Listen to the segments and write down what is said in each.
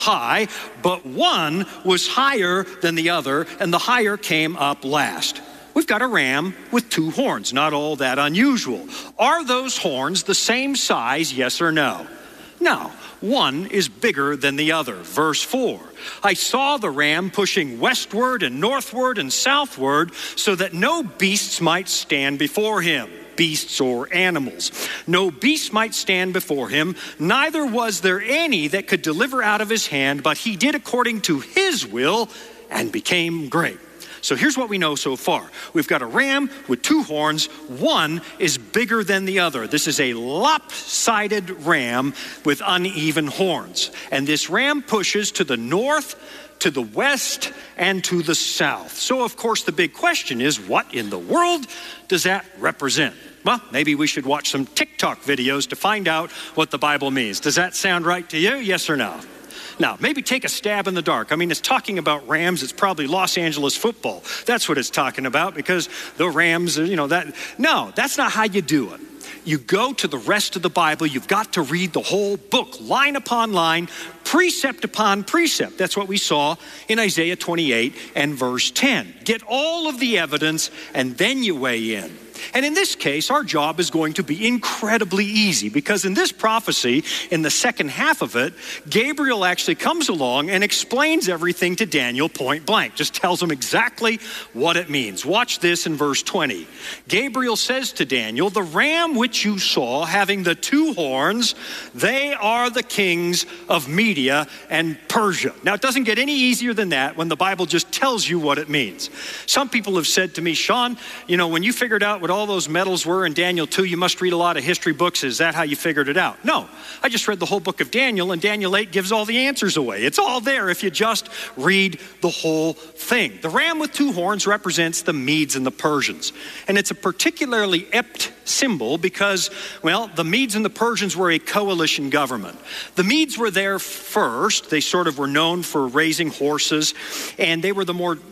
high, but one was higher than the other, and the higher came up last. We've got a ram with two horns, not all that unusual. Are those horns the same size, yes or no? No, one is bigger than the other. Verse 4, I saw the ram pushing westward and northward and southward so that no beasts might stand before him. Beasts or animals. No beast might stand before him, neither was there any that could deliver out of his hand, but he did according to his will and became great. So here's what we know so far. We've got a ram with two horns. One is bigger than the other. This is a lopsided ram with uneven horns. And this ram pushes to the north, to the west, and to the south. So of course the big question is, what in the world does that represent? Well, maybe we should watch some TikTok videos to find out what the Bible means. Does that sound right to you? Yes or no? Now, maybe take a stab in the dark. I mean, it's talking about Rams. It's probably Los Angeles football. That's what it's talking about, because the Rams, that. No, that's not how you do it. You go to the rest of the Bible. You've got to read the whole book, line upon line, precept upon precept. That's what we saw in Isaiah 28 and verse 10. Get all of the evidence, and then you weigh in. And in this case, our job is going to be incredibly easy, because in this prophecy, in the second half of it, Gabriel actually comes along and explains everything to Daniel point blank, just tells him exactly what it means. Watch this in verse 20. Gabriel says to Daniel, the ram which you saw having the two horns, they are the kings of Media and Persia. Now, it doesn't get any easier than that when the Bible just tells you what it means. Some people have said to me, Sean, when you figured out what all those metals were in Daniel 2, you must read a lot of history books. Is that how you figured it out? No, I just read the whole book of Daniel, and Daniel 8 gives all the answers away. It's all there if you just read the whole thing. The ram with two horns represents the Medes and the Persians. And it's a particularly apt symbol because, the Medes and the Persians were a coalition government. The Medes were there first. They sort of were known for raising horses, and they were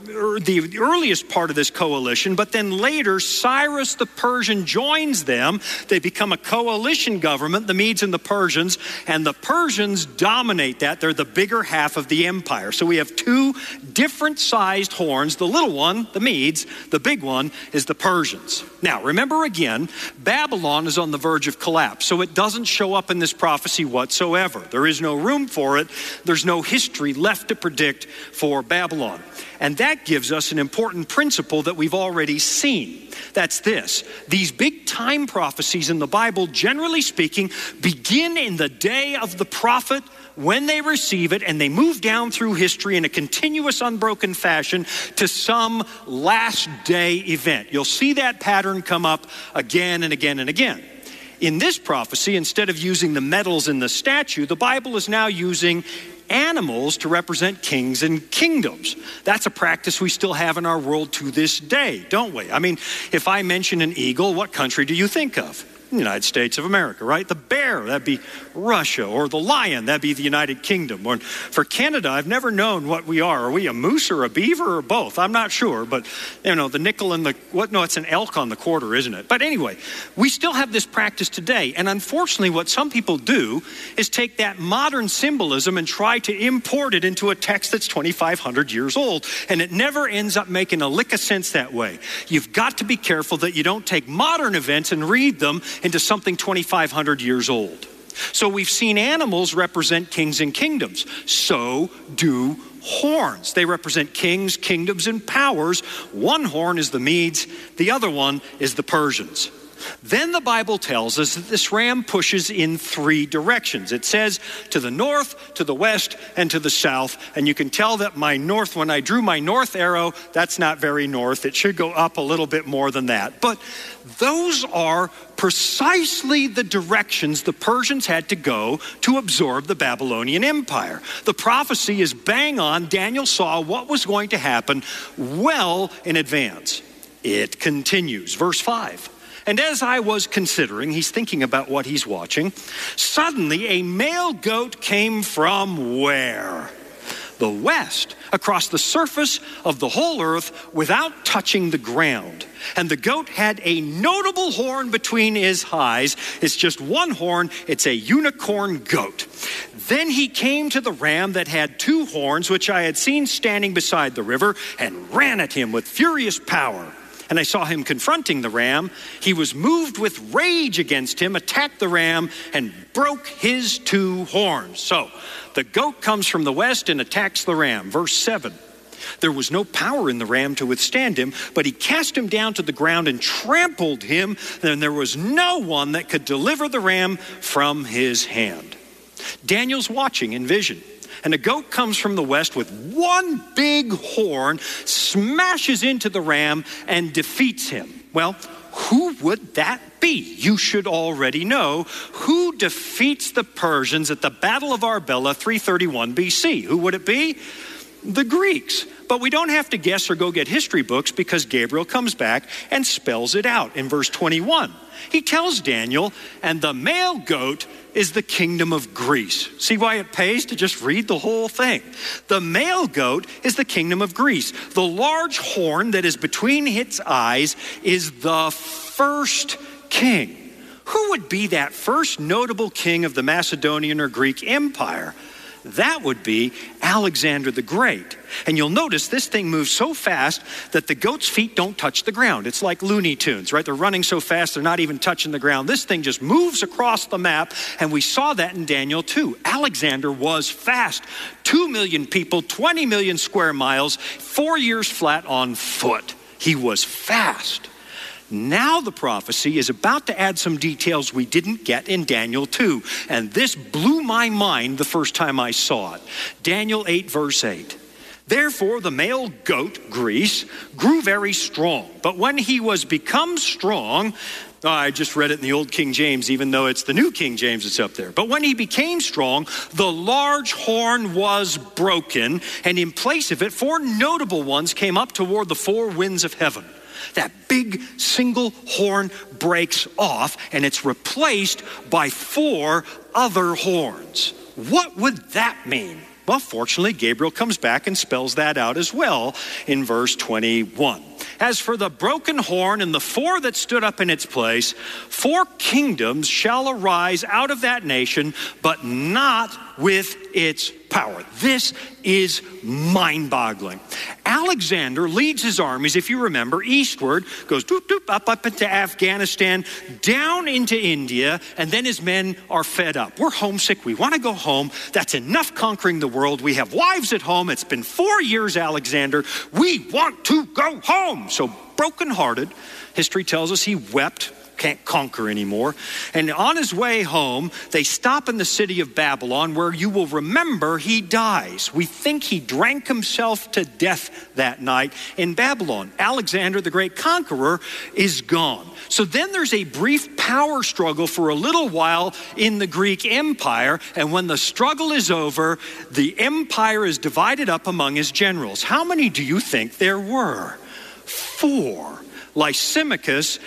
the earliest part of this coalition. But then later, Cyrus the Persian joins them. They become a coalition government, the Medes and the Persians, and the Persians dominate that. They're the bigger half of the empire. So we have two different sized horns. The little one, the Medes, the big one is the Persians. Now, remember again, Babylon is on the verge of collapse, so it doesn't show up in this prophecy whatsoever. There is no room for it. There's no history left to predict for Babylon. And that gives us an important principle that we've already seen. That's this. These big time prophecies in the Bible, generally speaking, begin in the day of the prophet when they receive it, and they move down through history in a continuous, unbroken fashion to some last day event. You'll see that pattern come up again and again and again. In this prophecy, instead of using the metals in the statue, the Bible is now using animals to represent kings and kingdoms. That's a practice we still have in our world to this day, don't we? I mean, if I mention an eagle, what country do you think of? The United States of America, right? The bear, that'd be Russia. Or the lion, that'd be the United Kingdom. Or for Canada, I've never known what we are. Are we a moose or a beaver or both? I'm not sure. But, the nickel and it's an elk on the quarter, isn't it? But anyway, we still have this practice today. And unfortunately, what some people do is take that modern symbolism and try to import it into a text that's 2,500 years old. And it never ends up making a lick of sense that way. You've got to be careful that you don't take modern events and read them into something 2,500 years old. So we've seen animals represent kings and kingdoms. So do horns. They represent kings, kingdoms, and powers. One horn is the Medes. The other one is the Persians. Then the Bible tells us that this ram pushes in three directions. It says to the north, to the west, and to the south. And you can tell that when I drew my north arrow, that's not very north. It should go up a little bit more than that. But those are precisely the directions the Persians had to go to absorb the Babylonian Empire. The prophecy is bang on. Daniel saw what was going to happen well in advance. It continues. Verse 5. And as I was considering, he's thinking about what he's watching, suddenly a male goat came from where? the west, across the surface of the whole earth without touching the ground. And the goat had a notable horn between his eyes. It's just one horn. It's a unicorn goat. Then he came to the ram that had two horns, which I had seen standing beside the river, and ran at him with furious power. And I saw him confronting the ram. He was moved with rage against him, attacked the ram, and broke his two horns. So the goat comes from the west and attacks the ram. Verse 7. There was no power in the ram to withstand him, but he cast him down to the ground and trampled him. Then there was no one that could deliver the ram from his hand. Daniel's watching in vision. And a goat comes from the west with one big horn, smashes into the ram, and defeats him. Well, who would that be? You should already know. Who defeats the Persians at the Battle of Arbela, 331 BC? Who would it be? The Greeks. But we don't have to guess or go get history books, because Gabriel comes back and spells it out in verse 21. He tells Daniel, and the male goat is the kingdom of Greece. See why it pays to just read the whole thing. The male goat is the kingdom of Greece. The large horn that is between its eyes is the first king. Who would be that first notable king of the Macedonian or Greek Empire? That would be Alexander the Great. And you'll notice this thing moves so fast that the goat's feet don't touch the ground. It's like Looney Tunes, right? They're running so fast, they're not even touching the ground. This thing just moves across the map, and we saw that in Daniel 2. Alexander was fast. 2 million people, 20 million square miles, 4 years flat on foot. He was fast. Now the prophecy is about to add some details we didn't get in Daniel 2. And this blew my mind the first time I saw it. Daniel 8, verse 8. Therefore the male goat, Greece, grew very strong. But when he was become strong, I just read it in the old King James, even though it's the new King James that's up there. But when he became strong, the large horn was broken, and in place of it, 4 notable ones came up toward the 4 winds of heaven. That big single horn breaks off, and it's replaced by 4 other horns. What would that mean? Well, fortunately, Gabriel comes back and spells that out as well in verse 21. As for the broken horn and the 4 that stood up in its place, 4 kingdoms shall arise out of that nation, but not with its power. This is mind-boggling. Alexander leads his armies, if you remember, eastward, goes doop, doop, up into Afghanistan, down into India, and then his men are fed up. We're homesick. We want to go home. That's enough conquering the world. We have wives at home. It's been 4 years, Alexander. We want to go home. So brokenhearted, history tells us he wept, can't conquer anymore. And on his way home, they stop in the city of Babylon, where you will remember he dies. We think he drank himself to death that night in Babylon. Alexander, the great conqueror, is gone. So then there's a brief power struggle for a little while in the Greek Empire. And when the struggle is over, the empire is divided up among his generals. How many do you think there were? 4. Lysimachus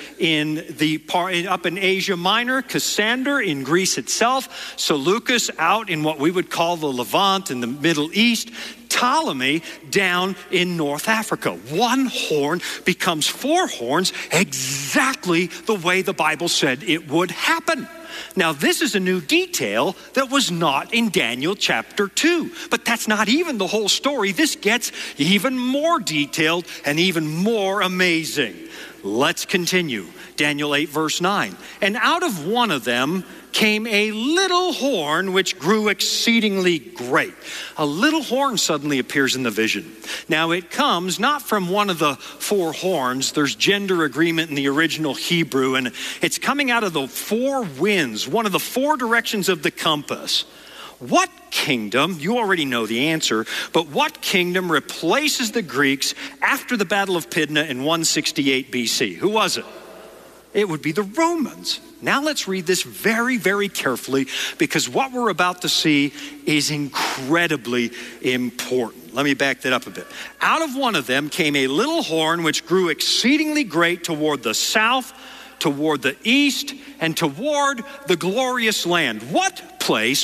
up in Asia Minor, Cassander in Greece itself, Seleucus out in what we would call the Levant in the Middle East, Ptolemy down in North Africa. 1 horn becomes 4 horns, exactly the way the Bible said it would happen. Now, this is a new detail that was not in Daniel chapter 2. But that's not even the whole story. This gets even more detailed and even more amazing. Let's continue. Daniel 8, verse 9. And out of one of them came a little horn which grew exceedingly great. A little horn suddenly appears in the vision. Now it comes not from one of the 4 horns. There's gender agreement in the original Hebrew, and it's coming out of the 4 winds, one of the 4 directions of the compass. What kingdom, you already know the answer, but what kingdom replaces the Greeks after the Battle of Pydna in 168 BC? Who was it? It would be the Romans. Now let's read this very, very carefully, because what we're about to see is incredibly important. Let me back that up a bit. Out of one of them came a little horn which grew exceedingly great toward the south, toward the east, and toward the glorious land. What place would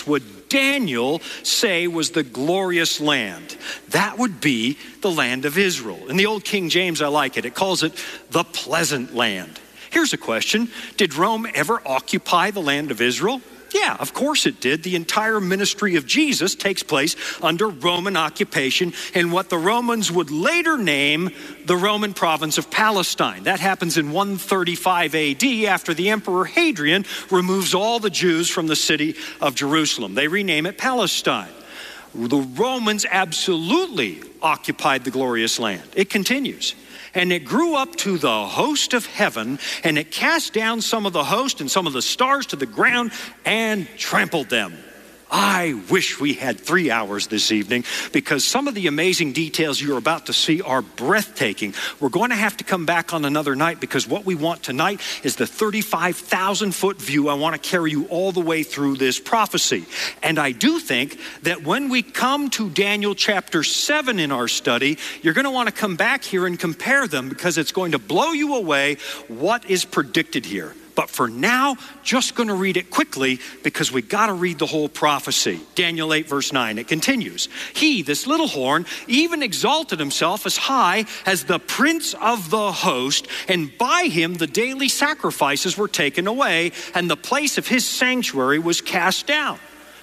Daniel say was the glorious land? That would be the land of Israel. In the old King James, I like it. It calls it the pleasant land. Here's a question. Did Rome ever occupy the land of Israel? Yeah, of course it did. The entire ministry of Jesus takes place under Roman occupation in what the Romans would later name the Roman province of Palestine. That happens in 135 AD after the Emperor Hadrian removes all the Jews from the city of Jerusalem. They rename it Palestine. The Romans absolutely occupied the glorious land. It continues. And it grew up to the host of heaven, and it cast down some of the host and some of the stars to the ground and trampled them. I wish we had 3 hours this evening, because some of the amazing details you're about to see are breathtaking. We're going to have to come back on another night, because what we want tonight is the 35,000-foot view. I want to carry you all the way through this prophecy. And I do think that when we come to Daniel chapter 7 in our study, you're going to want to come back here and compare them, because it's going to blow you away what is predicted here. But for now, just going to read it quickly, because we got to read the whole prophecy. Daniel 8 verse 9, it continues. He, this little horn, even exalted himself as high as the prince of the host, and by him the daily sacrifices were taken away, and the place of his sanctuary was cast down.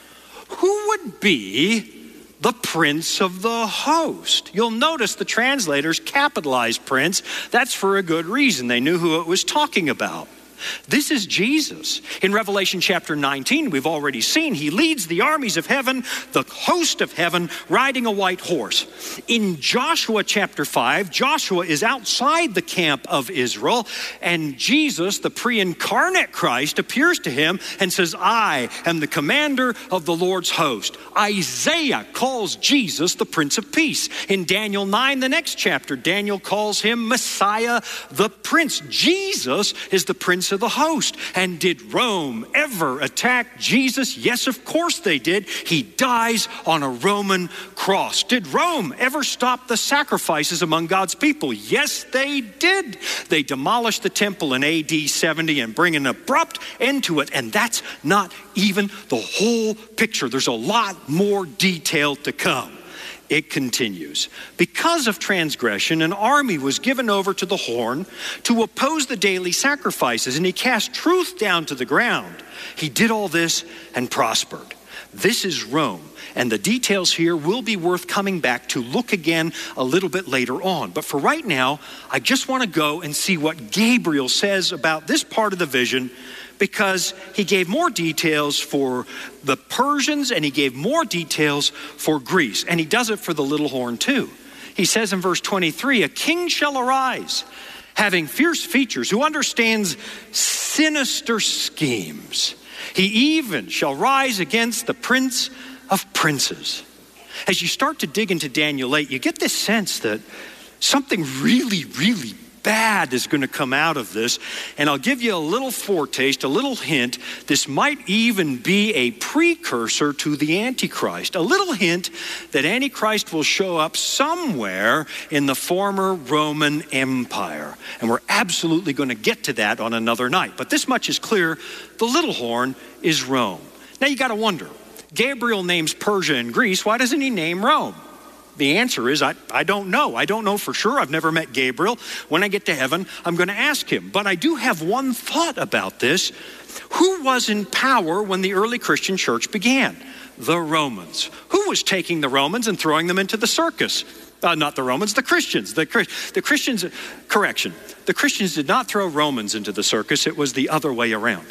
Who would be the prince of the host? You'll notice the translators capitalized prince. That's for a good reason. They knew who it was talking about. This is Jesus. In Revelation chapter 19, we've already seen he leads the armies of heaven, the host of heaven, riding a white horse. In Joshua chapter 5, Joshua is outside the camp of Israel, and Jesus, the pre-incarnate Christ, appears to him and says, I am the commander of the Lord's host. Isaiah calls Jesus the Prince of Peace. In Daniel 9, the next chapter, Daniel calls him Messiah, the Prince. Jesus is the Prince of the host. And did Rome ever attack Jesus? Yes, of course they did. He dies on a Roman cross. Did Rome ever stop the sacrifices among God's people? Yes, they did. They demolished the temple in AD 70 and bring an abrupt end to it. And that's not even the whole picture. There's a lot more detail to come. It continues. Because of transgression, an army was given over to the horn to oppose the daily sacrifices, and he cast truth down to the ground. He did all this and prospered. This is Rome, and the details here will be worth coming back to look again a little bit later on. But for right now, I just want to go and see what Gabriel says about this part of the vision, because he gave more details for the Persians and he gave more details for Greece. And he does it for the little horn too. He says in verse 23, a king shall arise, having fierce features, who understands sinister schemes. He even shall rise against the prince of princes. As you start to dig into Daniel 8, you get this sense that something really, really bad is going to come out of this. And I'll give you a little foretaste, a little hint. This might even be a precursor to the Antichrist. A little hint that Antichrist will show up somewhere in the former Roman Empire. And we're absolutely going to get to that on another night. But this much is clear. The little horn is Rome. Now you got to wonder, Gabriel names Persia and Greece. Why doesn't he name Rome? The answer is, I don't know. I don't know for sure. I've never met Gabriel. When I get to heaven, I'm going to ask him. But I do have one thought about this. Who was in power when the early Christian church began? The Romans. Who was taking the Romans and throwing them into the circus? Not the Romans, the Christians. The Christians, correction. The Christians did not throw Romans into the circus. It was the other way around.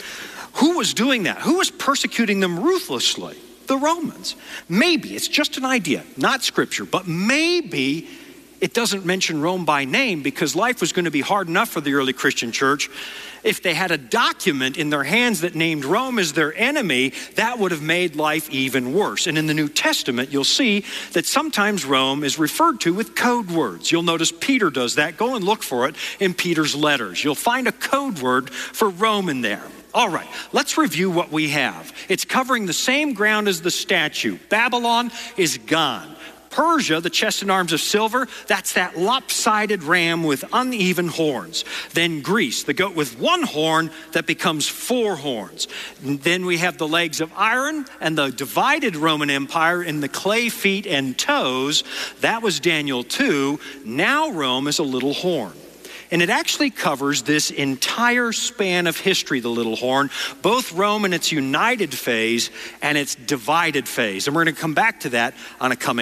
Who was doing that? Who was persecuting them ruthlessly? The Romans. Maybe, it's just an idea, not scripture, but maybe it doesn't mention Rome by name, because life was going to be hard enough for the early Christian church. If they had a document in their hands that named Rome as their enemy, that would have made life even worse. And in the New Testament, you'll see that sometimes Rome is referred to with code words. You'll notice Peter does that. Go and look for it in Peter's letters. You'll find a code word for Rome in there. All right, let's review what we have. It's covering the same ground as the statue. Babylon is gone. Persia, the chest and arms of silver, that's that lopsided ram with uneven horns. Then Greece, the goat with one horn that becomes 4 horns. And then we have the legs of iron and the divided Roman Empire in the clay feet and toes. That was Daniel 2. Now Rome is a little horn. And it actually covers this entire span of history, the little horn, both Rome in its united phase and its divided phase. And we're going to come back to that on a coming